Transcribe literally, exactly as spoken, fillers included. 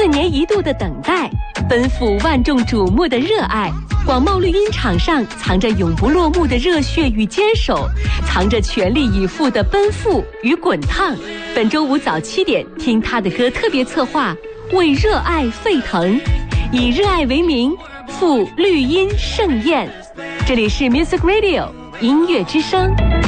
四年一度的等待，奔赴万众瞩目的热爱，广袤绿茵场上藏着永不落幕的热血与坚守，藏着全力以赴的奔赴与滚烫。本周五早七点，听他的歌特别策划，为热爱沸腾，以热爱为名，赴绿茵盛宴。这里是 Music Radio 音乐之声。